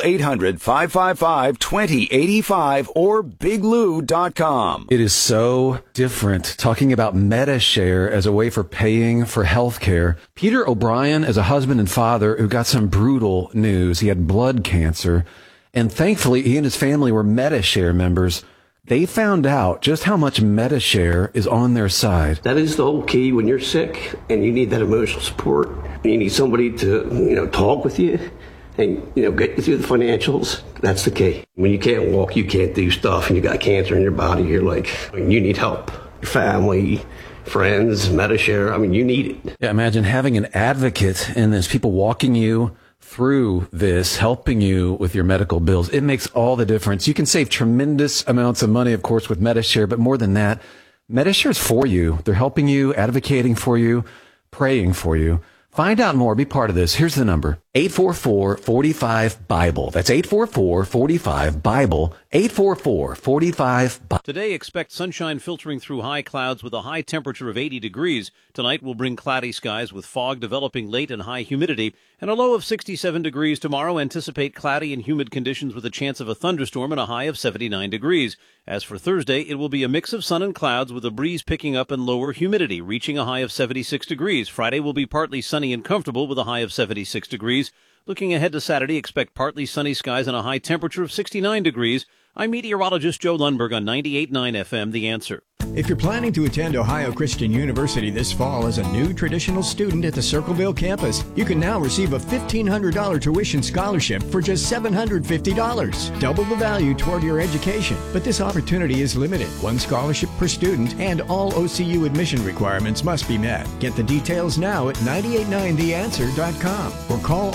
800-555-2085 or biglou.com. It is so different talking about MediShare as a way for paying for health care. Peter O'Brien is a husband and father who got some brutal news. He had blood cancer. And thankfully, he and his family were MediShare members. They found out just how much MediShare is on their side. That is the whole key when you're sick and you need that emotional support. You need somebody to, talk with you and, get you through the financials. That's the key. When you can't walk, you can't do stuff, and you got cancer in your body, you're like, you need help. Your family, friends, MediShare, you need it. Yeah, imagine having an advocate in this, people walking you through this, helping you with your medical bills. It makes all the difference. You can save tremendous amounts of money, of course, with MediShare, but more than that, MediShare is for you. They're helping you, advocating for you, praying for you. Find out more. Be part of this. Here's the number. 844-45-BIBLE. That's 844-45-BIBLE. 844-45. Today, expect sunshine filtering through high clouds with a high temperature of 80 degrees. Tonight will bring cloudy skies with fog developing late and high humidity. And a low of 67 degrees tomorrow. Anticipate cloudy and humid conditions with a chance of a thunderstorm and a high of 79 degrees. As for Thursday, it will be a mix of sun and clouds with a breeze picking up and lower humidity, reaching a high of 76 degrees. Friday will be partly sunny and comfortable with a high of 76 degrees. Looking ahead to Saturday, expect partly sunny skies and a high temperature of 69 degrees. I'm meteorologist Joe Lundberg on 98.9 FM, The Answer. If you're planning to attend Ohio Christian University this fall as a new traditional student at the Circleville campus, you can now receive a $1,500 tuition scholarship for just $750. Double the value toward your education. But this opportunity is limited. One scholarship per student, and all OCU admission requirements must be met. Get the details now at 989theanswer.com or call